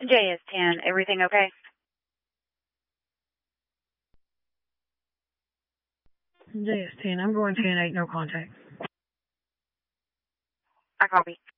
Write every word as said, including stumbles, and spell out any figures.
J S ten, everything okay? J S ten, I'm going ten eight, no contact. I copy.